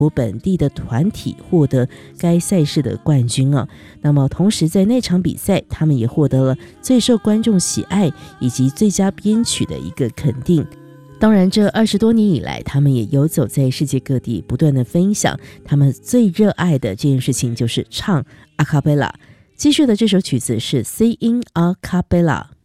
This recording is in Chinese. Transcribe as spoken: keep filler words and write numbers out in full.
国本地的团体获得该赛事的冠军啊。那么同时在那场比赛，他们也获得了最受观众喜爱以及最佳编曲的一个肯定。当然这二十多年以来，他们也游走在世界各地，不断的分享他们最热爱的这件事情，就是唱阿卡贝拉。继续的这首曲子是 Sing a cappella。